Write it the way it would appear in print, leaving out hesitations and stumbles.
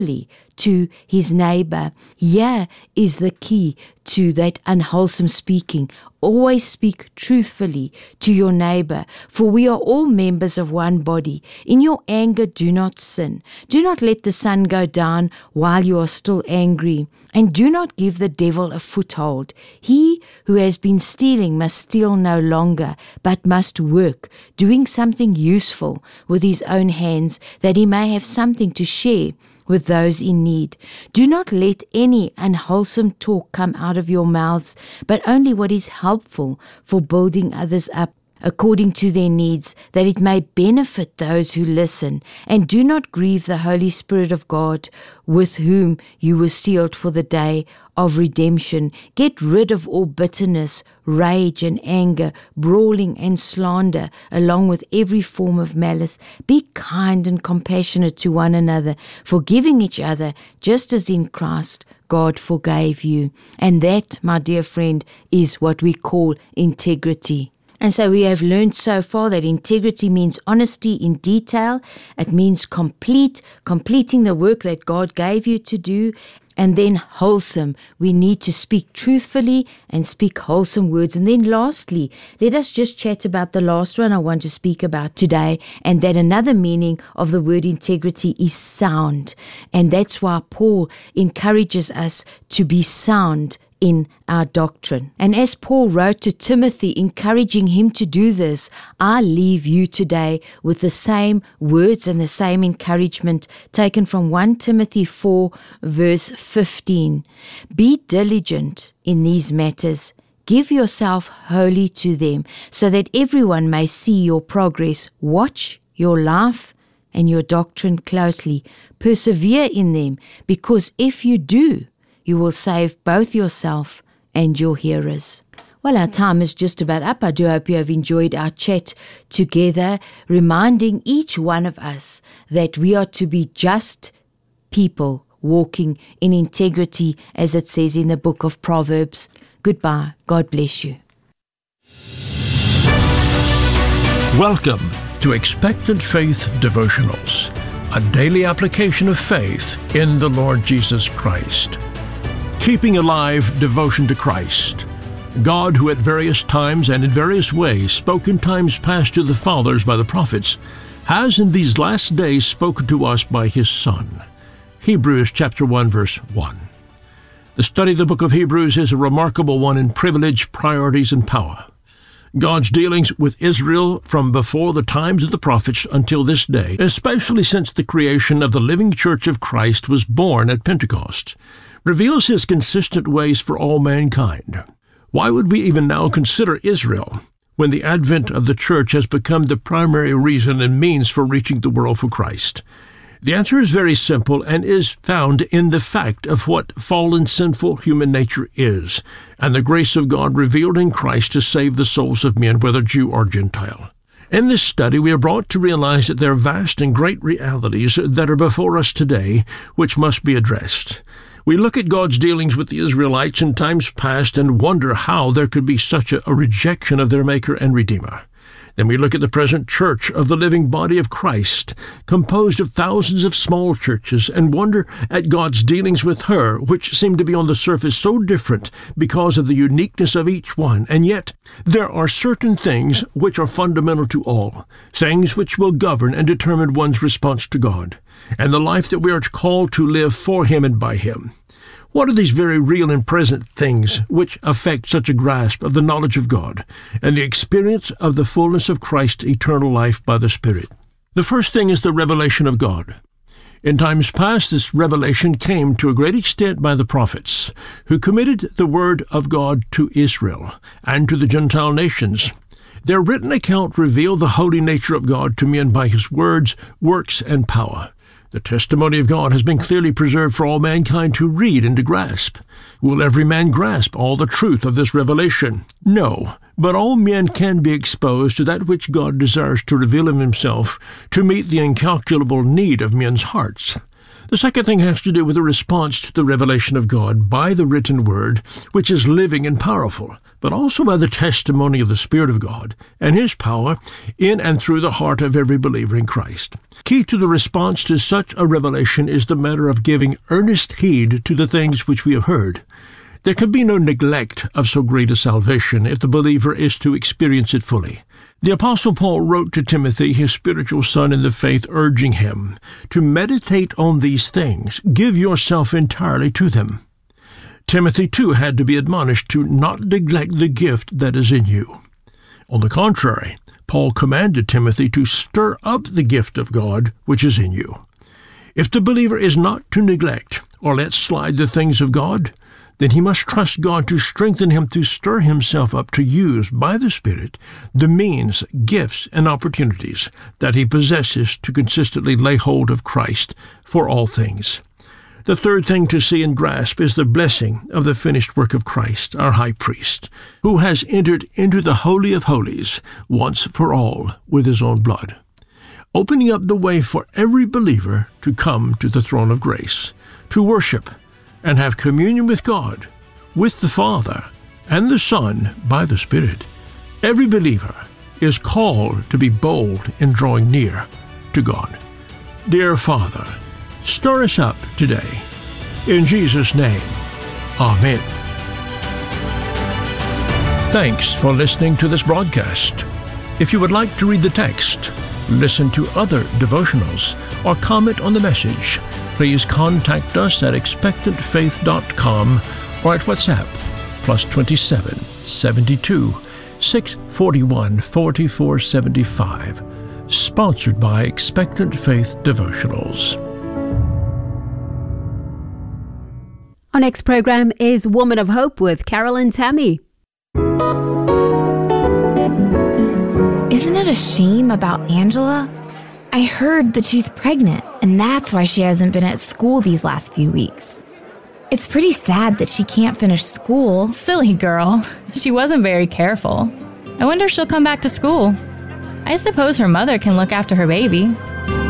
to his neighbor. Here is the key to that unwholesome speaking. Always speak truthfully to your neighbor, for we are all members of one body. In your anger, do not sin. Do not let the sun go down while you are still angry, and do not give the devil a foothold. He who has been stealing must steal no longer, but must work, doing something useful with his own hands, that he may have something to share with those in need. Do not let any unwholesome talk come out of your mouths, but only what is helpful for building others up according to their needs, that it may benefit those who listen. And do not grieve the Holy Spirit of God, with whom you were sealed for the day of redemption. Get rid of all bitterness, rage and anger, brawling and slander, along with every form of malice. Be kind and compassionate to one another, forgiving each other, just as in Christ God forgave you. And that, my dear friend, is what we call integrity. And so we have learned so far that integrity means honesty in detail. It means completing the work that God gave you to do. And then wholesome. We need to speak truthfully and speak wholesome words. And then lastly, let us just chat about the last one I want to speak about today. And that another meaning of the word integrity is sound. And that's why Paul encourages us to be sound in our doctrine. And as Paul wrote to Timothy, encouraging him to do this, I leave you today with the same words and the same encouragement taken from 1 Timothy 4 verse 15. Be diligent in these matters. Give yourself wholly to them, so that everyone may see your progress. Watch your life and your doctrine closely. Persevere in them, because if you do, you will save both yourself and your hearers. Well, our time is just about up. I do hope you have enjoyed our chat together, reminding each one of us that we are to be just people walking in integrity, as it says in the book of Proverbs. Goodbye. God bless you. Welcome to Expectant Faith Devotionals, a daily application of faith in the Lord Jesus Christ. Keeping alive devotion to Christ. God, who at various times and in various ways spoke in times past to the fathers by the prophets, has in these last days spoken to us by His Son. Hebrews chapter 1, verse 1. The study of the book of Hebrews is a remarkable one in privilege, priorities, and power. God's dealings with Israel from before the times of the prophets until this day, especially since the creation of the living church of Christ was born at Pentecost, reveals His consistent ways for all mankind. Why would we even now consider Israel when the advent of the church has become the primary reason and means for reaching the world for Christ? The answer is very simple and is found in the fact of what fallen, sinful human nature is, and the grace of God revealed in Christ to save the souls of men, whether Jew or Gentile. In this study, we are brought to realize that there are vast and great realities that are before us today, which must be addressed. We look at God's dealings with the Israelites in times past and wonder how there could be such a rejection of their Maker and Redeemer. Then we look at the present church of the living body of Christ, composed of thousands of small churches, and wonder at God's dealings with her, which seem to be on the surface so different because of the uniqueness of each one. And yet, there are certain things which are fundamental to all, things which will govern and determine one's response to God, and the life that we are called to live for Him and by Him. What are these very real and present things which affect such a grasp of the knowledge of God and the experience of the fullness of Christ's eternal life by the Spirit? The first thing is the revelation of God. In times past, this revelation came to a great extent by the prophets, who committed the word of God to Israel and to the Gentile nations. Their written account revealed the holy nature of God to men by His words, works, and power. The testimony of God has been clearly preserved for all mankind to read and to grasp. Will every man grasp all the truth of this revelation? No, but all men can be exposed to that which God desires to reveal of Himself to meet the incalculable need of men's hearts. The second thing has to do with the response to the revelation of God by the written word, which is living and powerful, but also by the testimony of the Spirit of God and His power in and through the heart of every believer in Christ. Key to the response to such a revelation is the matter of giving earnest heed to the things which we have heard. There can be no neglect of so great a salvation if the believer is to experience it fully. The Apostle Paul wrote to Timothy, his spiritual son in the faith, urging him to meditate on these things, give yourself entirely to them. Timothy, too, had to be admonished to not neglect the gift that is in you. On the contrary, Paul commanded Timothy to stir up the gift of God which is in you. If the believer is not to neglect or let slide the things of God, then he must trust God to strengthen him to stir himself up to use, by the Spirit, the means, gifts, and opportunities that he possesses to consistently lay hold of Christ for all things. The third thing to see and grasp is the blessing of the finished work of Christ, our high priest, who has entered into the Holy of Holies once for all with his own blood, opening up the way for every believer to come to the throne of grace, to worship and have communion with God, with the Father, and the Son by the Spirit. Every believer is called to be bold in drawing near to God. Dear Father, stir us up today. In Jesus' name, Amen. Thanks for listening to this broadcast. If you would like to read the text, listen to other devotionals, or comment on the message, please contact us at expectantfaith.com or at WhatsApp +27 72 641 4475. Sponsored by Expectant Faith Devotionals. Our next program is Woman of Hope with Carolyn Tammy. Isn't it a shame about Angela? I heard that she's pregnant, and that's why she hasn't been at school these last few weeks. It's pretty sad that she can't finish school. Silly girl. She wasn't very careful. I wonder if she'll come back to school. I suppose her mother can look after her baby.